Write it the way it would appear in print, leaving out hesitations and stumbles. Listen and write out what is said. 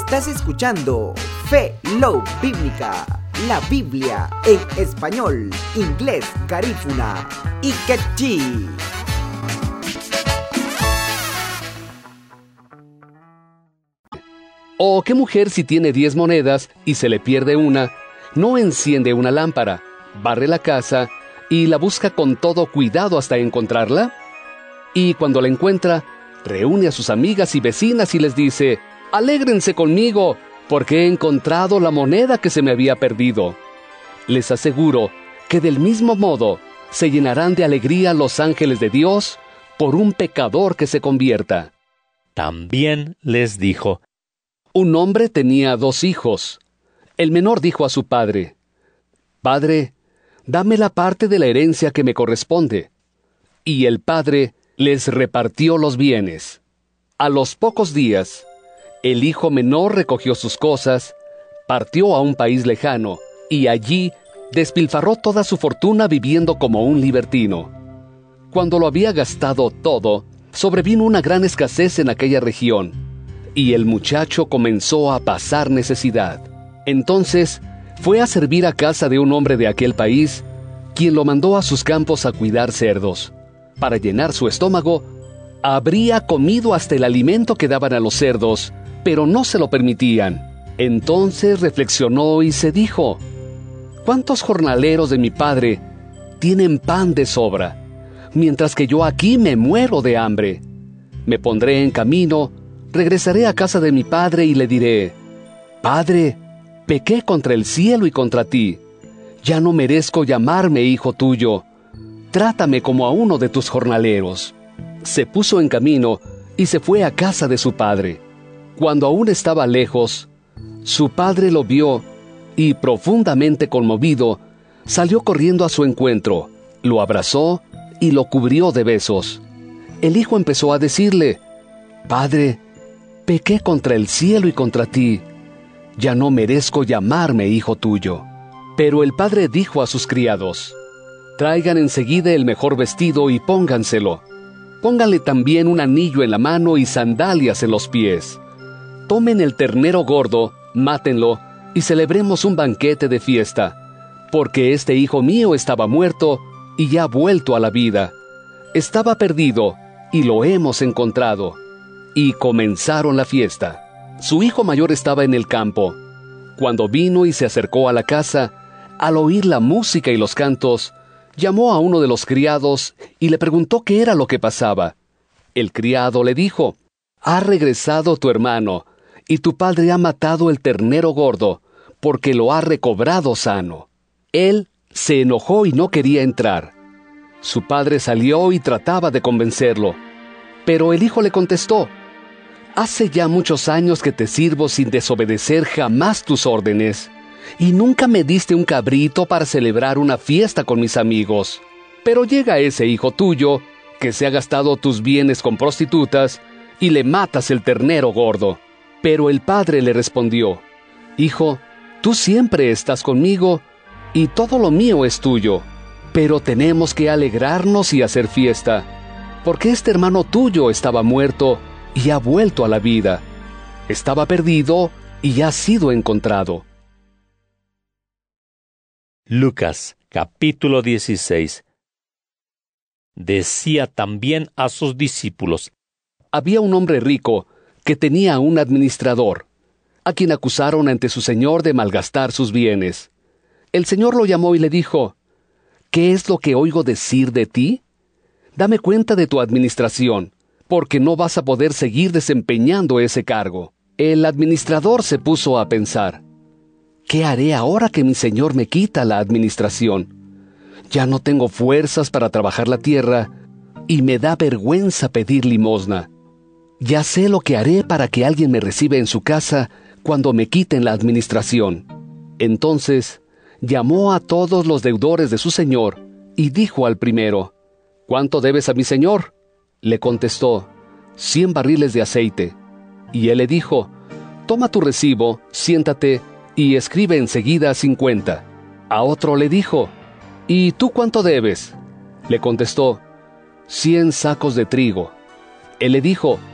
Estás escuchando Fe Love Bíblica, la Biblia en español, inglés, garífuna y quechí. ¿O qué mujer, si tiene 10 monedas y se le pierde una, no enciende una lámpara, barre la casa y la busca con todo cuidado hasta encontrarla? Y cuando la encuentra, reúne a sus amigas y vecinas y les dice: «Alégrense conmigo, porque he encontrado la moneda que se me había perdido». Les aseguro que del mismo modo se llenarán de alegría los ángeles de Dios por un pecador que se convierta. También les dijo: Un hombre tenía 2 hijos. El menor dijo a su padre: «Padre, dame la parte de la herencia que me corresponde». Y el padre les repartió los bienes. A los pocos días, el hijo menor recogió sus cosas, partió a un país lejano, y allí despilfarró toda su fortuna viviendo como un libertino. Cuando lo había gastado todo, sobrevino una gran escasez en aquella región, y el muchacho comenzó a pasar necesidad. Entonces fue a servir a casa de un hombre de aquel país, quien lo mandó a sus campos a cuidar cerdos. Para llenar su estómago, habría comido hasta el alimento que daban a los cerdos, pero no se lo permitían. Entonces reflexionó y se dijo: «¿Cuántos jornaleros de mi padre tienen pan de sobra, mientras que yo aquí me muero de hambre? Me pondré en camino, regresaré a casa de mi padre y le diré: Padre, pequé contra el cielo y contra ti. Ya no merezco llamarme hijo tuyo. Trátame como a uno de tus jornaleros». Se puso en camino y se fue a casa de su padre. Cuando aún estaba lejos, su padre lo vio y, profundamente conmovido, salió corriendo a su encuentro, lo abrazó y lo cubrió de besos. El hijo empezó a decirle: «Padre, pequé contra el cielo y contra ti. Ya no merezco llamarme hijo tuyo». Pero el padre dijo a sus criados: «Traigan enseguida el mejor vestido y pónganselo. Pónganle también un anillo en la mano y sandalias en los pies. Tomen el ternero gordo, mátenlo y celebremos un banquete de fiesta, porque este hijo mío estaba muerto y ya ha vuelto a la vida. Estaba perdido y lo hemos encontrado». Y comenzaron la fiesta. Su hijo mayor estaba en el campo. Cuando vino y se acercó a la casa, al oír la música y los cantos, llamó a uno de los criados y le preguntó qué era lo que pasaba. El criado le dijo: «Ha regresado tu hermano, y tu padre ha matado el ternero gordo, porque lo ha recobrado sano». Él se enojó y no quería entrar. Su padre salió y trataba de convencerlo, pero el hijo le contestó: «Hace ya muchos años que te sirvo sin desobedecer jamás tus órdenes, y nunca me diste un cabrito para celebrar una fiesta con mis amigos. Pero llega ese hijo tuyo, que se ha gastado tus bienes con prostitutas, y le matas el ternero gordo». Pero el padre le respondió: «Hijo, tú siempre estás conmigo, y todo lo mío es tuyo. Pero tenemos que alegrarnos y hacer fiesta, porque este hermano tuyo estaba muerto y ha vuelto a la vida. Estaba perdido y ha sido encontrado». Lucas, capítulo 16. Decía también a sus discípulos: Había un hombre rico que tenía un administrador, a quien acusaron ante su señor de malgastar sus bienes. El señor lo llamó y le dijo: «¿Qué es lo que oigo decir de ti? Dame cuenta de tu administración, porque no vas a poder seguir desempeñando ese cargo». El administrador se puso a pensar: «¿Qué haré ahora que mi señor me quita la administración? Ya no tengo fuerzas para trabajar la tierra y me da vergüenza pedir limosna. Ya sé lo que haré para que alguien me reciba en su casa cuando me quiten la administración». Entonces llamó a todos los deudores de su señor y dijo al primero: «¿Cuánto debes a mi señor?». Le contestó: 100 barriles de aceite. Y él le dijo: «Toma tu recibo, siéntate y escribe enseguida 50. A otro le dijo: «¿Y tú cuánto debes?». Le contestó: 100 sacos de trigo. Él le dijo: